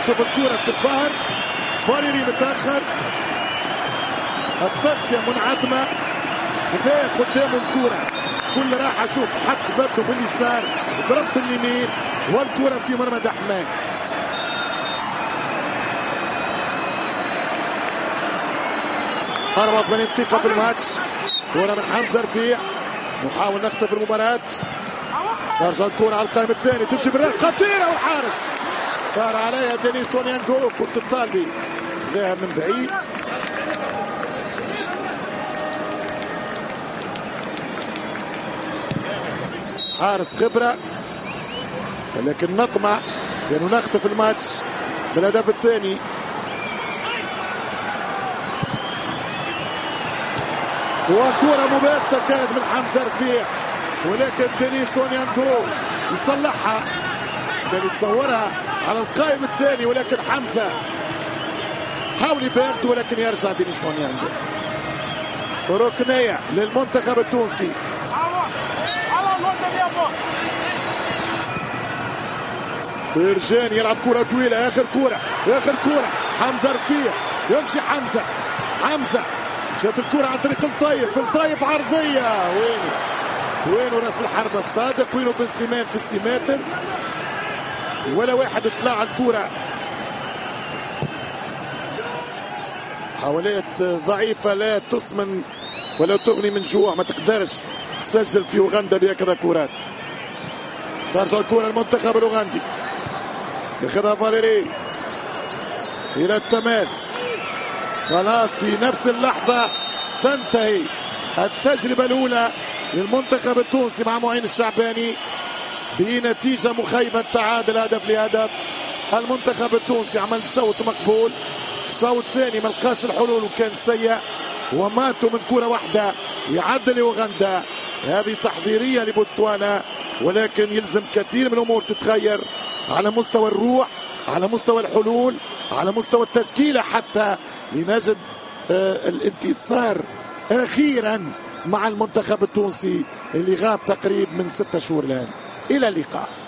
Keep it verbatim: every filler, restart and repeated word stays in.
شوف الكرة في الظهر، فاليري متأخر، التغطية منعدمة، خذاه قدامه الكرة، كل راحة شوف حط برده باليسار، ضرب باليمين، والكرة في مرمى دحمان. أربعة وثمانين دقيقة في الماتش، كرة من حمزة رفيع، نحاول نخطف المباراة، ترجع الكرة على القائم الثاني، تمشي بالراس خطيرة والحارس دار عليها دينيس اونيانغو، كرة الطالبي خذاها من بعيد. حارس خبرة، ولكن نطمع كانوا نخطف الماتش بالهدف الثاني. وكرة مباغتة كانت من حمزة رفيع، ولكن دينيس اونيانغو يصلحها، كان يتصورها على القائم الثاني، ولكن حمزة حاول يباغته ولكن يرجع دينيس اونيانغو. ركنية للمنتخب التونسي. فرجاني يلعب كرة طويلة، آخر كرة آخر كرة حمزة رفيع، يمشي حمزة حمزة جات الكرة عن طريق الطيف، الطيف عرضية، وينه وينه راس الحربة الصادق، وينه بن سليمان في السيماتر، ولا واحد طلع على الكرة. محاولات ضعيفة لا تسمن ولا تغني من جوع، ما تقدرش تسجل في اوغندا بهكذا كرات. ترجع الكرة المنتخب الاوغندي، ياخذها فاليري الى التماس، خلاص في نفس اللحظة تنتهي التجربة الأولى للمنتخب التونسي مع معين الشعباني بنتيجة مخيبة، تعادل هدف لهدف. المنتخب التونسي عمل شوط مقبول، الشوط الثاني ما لقاش الحلول وكان سيء، وماتوا من كرة واحدة يعدل أوغندا. هذه تحضيرية لبوتسوانا، ولكن يلزم كثير من الأمور تتغير على مستوى الروح، على مستوى الحلول، على مستوى التشكيلة، حتى لنجد آه الانتصار أخيرا مع المنتخب التونسي اللي غاب تقريبا من ستة شهور الآن. إلى اللقاء.